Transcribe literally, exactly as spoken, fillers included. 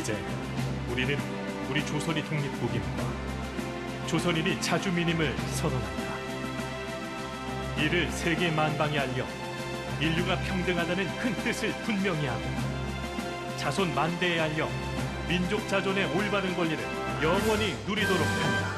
이제 우리는 우리 조선이 독립국임과 조선인이 자주민임을 선언한다. 이를 세계 만방에 알려 인류가 평등하다는 큰 뜻을 분명히 하고 자손 만대에 알려 민족 자존의 올바른 권리를 영원히 누리도록 한다.